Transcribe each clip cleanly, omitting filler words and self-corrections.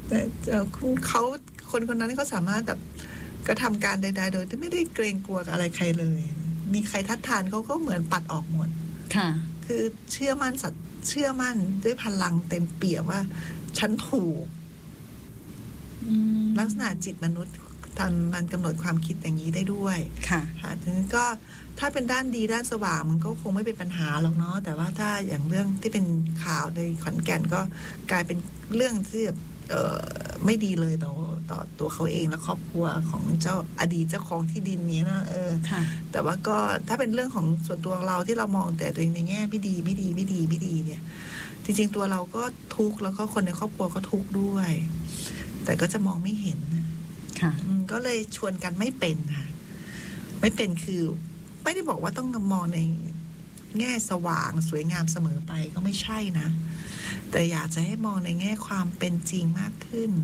แต่เขาคนคนนั้นเขาสามารถแบบกระทำการใดๆโดยที่ไม่ได้เกรงกลัวกับอะไรใครเลยมีใครทัดทานเขาก็เหมือนปัดออกหมดค่ะคือเชื่อมั่นด้วยพลังเต็มเปี่ยมว่าฉันถูกลักษณะจิตมนุษย์มันกำหนดความคิดอย่างนี้ได้ด้วยค่ะทีนี้ก็ถ้าเป็นด้านดีด้านสว่างมันก็คงไม่เป็นปัญหาหรอกเนาะแต่ว่าถ้าอย่างเรื่องที่เป็นข่าวในขอนแก่นก็กลายเป็นเรื่องที่ไม่ดีเลยต่อตัวเขาเองและครอบครัวของอดีตเจ้าของที่ดินนี้นะแต่ว่าก็ถ้าเป็นเรื่องของส่วนตัวเราที่เรามองแต่ตัวเองในแง่ไม่ดีเนี่ยจริงๆตัวเราก็ทุกข์แล้วก็คนในครอบครัวก็ทุกข์ด้วยแต่ก็จะมองไม่เห็นก็เลยชวนกันไม่เป็นค่ะไม่เป็นคือไม่ได้บอกว่าต้องมองในแง่สว่างสวยงามเสมอไปก็ไม่ใช่นะแต่อยากจะให้มองในแง่ความเป็นจริงมากขึ้น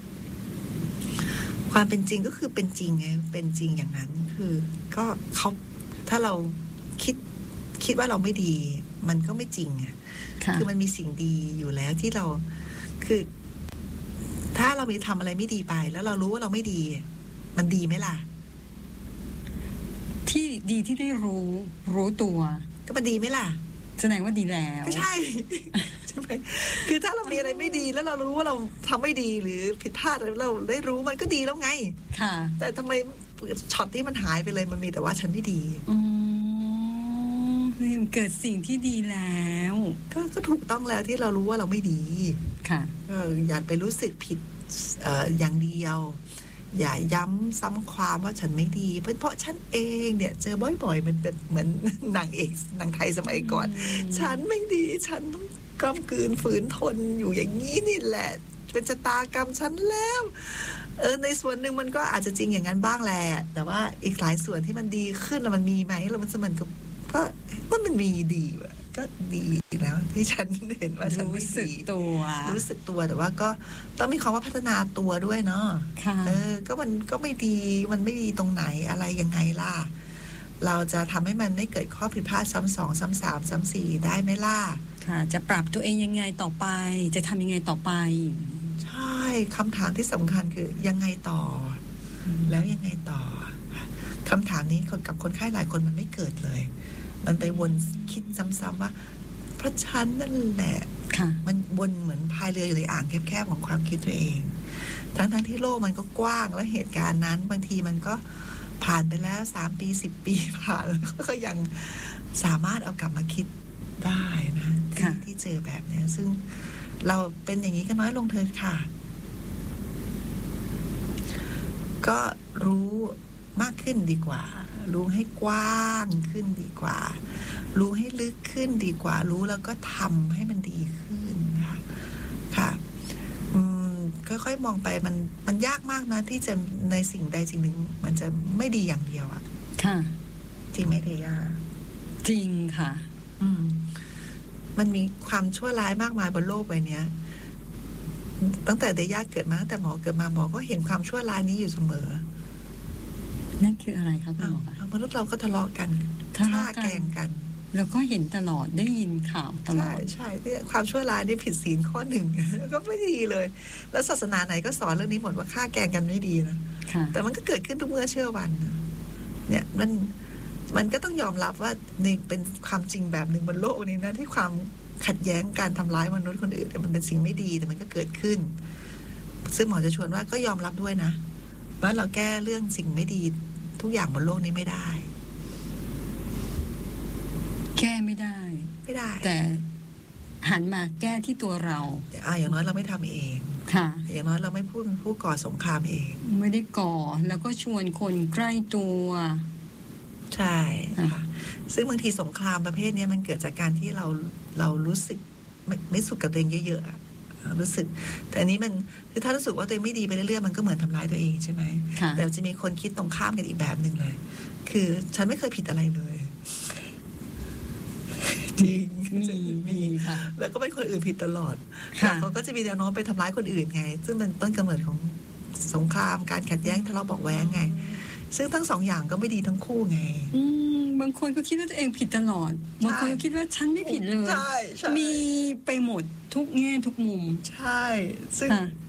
ความเป็นจริงก็คือเป็นจริงไงเป็นจริงอย่างนั้นคือก็เขาถ้าเราคิดว่าเราไม่ดีมันก็ไม่จริงอ่ะคือมันมีสิ่งดีอยู่แล้วที่เราคือถ้าเราไปทำอะไรไม่ดีไปแล้วเรารู้ว่าเราไม่ดีมันดีไหมล่ะที่ดีที่ได้รู้ตัวก็มันดีไหมล่ะแสดงว่าดีแล้วก็ใช่ใช่ไหมคือถ้าเรามีอะไรไม่ดีแล้วเรารู้ว่าเราทำไม่ดีหรือผิดพลาดเราได้รู้มันก็ดีแล้วไงค่ะแต่ทำไมช็อตที่มันหายไปเลยมันมีแต่ว่าฉันไม่ดีเกิดสิ่งที่ดีแล้วก็ถูกต้องแล้วที่เรารู้ว่าเราไม่ดีค่ะอย่าไปรู้สึกผิดอย่างเดียวอย่าย้ำซ้ำความว่าฉันไม่ดีเพราะฉันเองเนี่ยเจอบ่อยๆมันเป็นเหมือนนางเอกนางไทยสมัยก่อนฉันไม่ดีฉันต้องกำกืนฝืนทนอยู่อย่างนี้นี่แหละเป็นชะตากรรมฉันแล้วในส่วนหนึ่งมันก็อาจจะจริงอย่างนั้นบ้างแหละแต่ว่าอีกหลายส่วนที่มันดีขึ้นแล้วมันมีไหมแล้วมันมันมีดีว่ะก็ดีแล้วที่ฉันเห็นว่าฉันรู้สึกตัวแต่ว่าก็ต้องมีความว่าพัฒนาตัวด้วยเนาะก็มันก็ไม่ดีมันไม่ดีตรงไหนอะไรยังไงล่ะเราจะทำให้มันไม่เกิดข้อผิดพลาดซ้ำสองซ้ำสามซ้ำสี่ได้ไหมล่ะค่ะจะปรับตัวเองยังไงต่อไปจะทำยังไงต่อไปใช่คำถามที่สำคัญคือยังไงต่อแล้วยังไงต่อคำถามนี้กับคนไข้หลายคนมันไม่เกิดเลยมันไปวนคิดซ้ำๆว่าเพราะฉันนั่นแหละมันวนเหมือนพายเรืออยู่ในอ่างแคบๆของความคิดตัวเองทั้งที่โลกมันก็กว้างและเหตุการณ์นั้นบางทีมันก็ผ่านไปแล้ว3 ปี10 ปีผ่านก็ยังสามารถเอากลับมาคิดได้นะที่เจอแบบนี้ซึ่งเราเป็นอย่างนี้ก็น้อยลงเถิดค่ะก็รู้มากขึ้นดีกว่ารู้ให้กว้างขึ้นดีกว่ารู้ให้ลึกขึ้นดีกว่ารู้แล้วก็ทำให้มันดีขึ้นค่ะค่อยๆมองไปมันยากมากนะที่จะในสิ่งใดสิ่งหนึ่งมันจะไม่ดีอย่างเดียวอ่ะค่ะจริงไหมเดียจริงค่ะมันมีความชั่วร้ายมากมายบนโลกใบนี้ตั้งแต่เดียเกิดมาตั้งแต่หมอเกิดมาหมอก็เห็นความชั่วร้ายนี้อยู่เสมอนั่นคืออะไรคะคุณหมอมนุษย์เราก็ทะเลาะกันฆ่าแกล้งกันแล้วก็เห็นตลอดได้ยินข่าวตลอดใช่ที่ความชั่วร้ายนี่ผิดศีลข้อ 1ก็ไม่ดีเลยแล้วศาสนาไหนก็สอนเรื่องนี้หมดว่าฆ่าแกล้งกันไม่ดีนะแต่มันก็เกิดขึ้นทุกเมื่อเชื่อวันเนี่ยมันก็ต้องยอมรับว่านี่เป็นความจริงแบบหนึ่งบนโลกนี้นะที่ความขัดแย้งการทำร้ายมนุษย์คนอื่นมันเป็นสิ่งไม่ดีแต่มันก็เกิดขึ้นซึ่งหมอจะชวนว่าก็ยอมรับด้วยนะว่าเราแก้เรื่องสิ่งไม่ดีทุกอย่างบนโลกนี้ไม่ได้แก้ไม่ได้แต่หันมาแก้ที่ตัวเราอย่างน้อยเราไม่ทำเองค่ะอย่างน้อยเราไม่พูดเป็นผู้ก่อสงครามเองไม่ได้ก่อแล้วก็ชวนคนใกล้ตัวใช่ค่ะซึ่งบางทีสงครามประเภทนี้มันเกิดจากการที่เรารู้สึกไม่สุขกับตัวเองเยอะๆรู้สึกแต่อันนี้มันคือถ้ารู้สึกว่าตัวเองไม่ดีไปเรื่อยๆมันก็เหมือนทำร้ายตัวเองใช่ไหมแต่จะมีคนคิดตรงข้ามกันอีกแบบหนึ่งเลยคือฉันไม่เคยผิดอะไรเลยจริงมีค่ะแล้วก็เป็นคนอื่นผิดตลอดเขาก็จะมีแนวโน้มไปทำร้ายคนอื่นไงซึ่งเป็นต้นกำเนิดของสงครามการขัดแย้งทะเลาะเบาะแว้งไงซึ่งทั้งสองอย่างก็ไม่ดีทั้งคู่ไงบางคนก็คิดว่าตัวเองผิดตลอดบางคนก็คิดว่าฉันไม่ผิดเลยมีไปหมดทุกแง่ทุกมุมใช่ซึ่ง